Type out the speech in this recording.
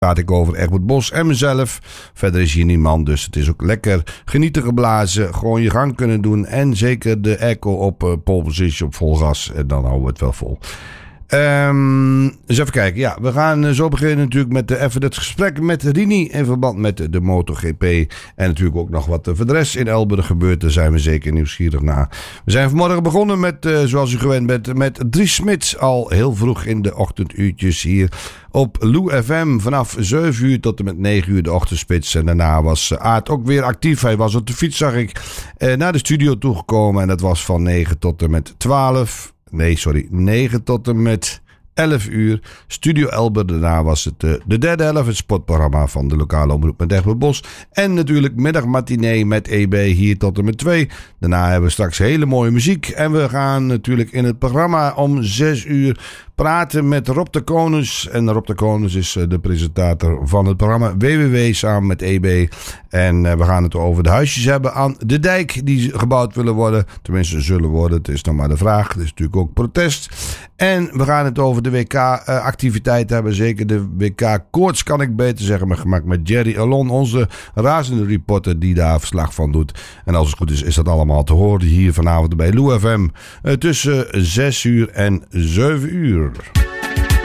praat ik over Egbert Bos en mezelf. Verder is hier niemand, dus het is ook lekker genieten geblazen. Gewoon je gang kunnen doen. En zeker de airco op pole position op vol gas. En dan houden we het wel vol. Dus even kijken. Ja, we gaan zo beginnen natuurlijk met even het gesprek met Rini in verband met de MotoGP. En natuurlijk ook nog wat voor de rest in Elburg gebeurt. Daar zijn we zeker nieuwsgierig naar. We zijn vanmorgen begonnen met, zoals u gewend bent, met Dries Smits. Al heel vroeg in de ochtenduurtjes hier op Lou FM. Vanaf 7 uur tot en met 9 uur de ochtendspits. En daarna was Aart ook weer actief. Hij was op de fiets, zag ik, naar de studio toegekomen. En dat was van 9 tot en met 12. 9 tot en met 11 uur. Studio Elber. Daarna was het de derde helft. Het sportprogramma van de lokale omroep met Egbert Bos. En natuurlijk middagmatinee met EB hier tot en met 2. Daarna hebben we straks hele mooie muziek. En we gaan natuurlijk in het programma om 6 uur praten met Rob de Konus. En Rob de Konus is de presentator van het programma WWW samen met EB. En we gaan het over de huisjes hebben aan de dijk die gebouwd willen worden. Tenminste zullen worden. Het is nog maar de vraag. Het is natuurlijk ook protest. En we gaan het over de WK-activiteit hebben. Zeker de WK-koorts kan ik beter zeggen. Gemaakt met Jerry Alon, onze razende reporter die daar verslag van doet. En als het goed is dat allemaal te horen hier vanavond bij Lou FM. Tussen 6 uur en 7 uur.